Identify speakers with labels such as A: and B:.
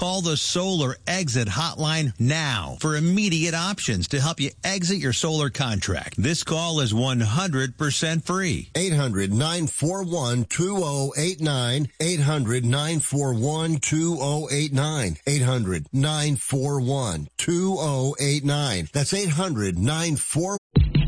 A: Call the Solar Exit Hotline now for immediate options to help you exit your solar contract. This call is 100% free.
B: 800-941-2089. 800-941-2089. 800-941-2089. That's 800-941.